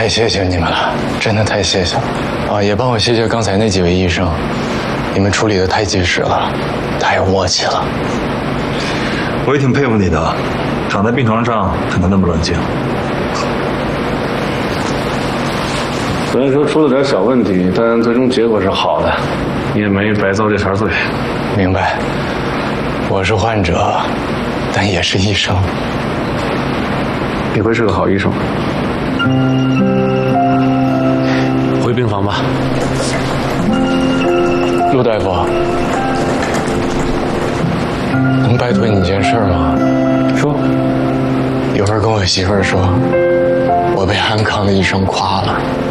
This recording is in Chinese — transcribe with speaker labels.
Speaker 1: 太谢谢你们了，真的太谢谢了啊！也帮我谢谢刚才那几位医生，你们处理的太及时了，太有默契了。
Speaker 2: 我也挺佩服你的，躺在病床上还能那么冷静。
Speaker 3: 虽然说出了点小问题，但最终结果是好的，你也没白遭这茬罪。
Speaker 1: 明白，我是患者，但也是医生。
Speaker 3: 你会是个好医生。回病房吧。
Speaker 1: 陆大夫，能拜托你一件事吗？
Speaker 3: 说。
Speaker 1: 一会儿跟我媳妇儿说，我被安康的医生夸了。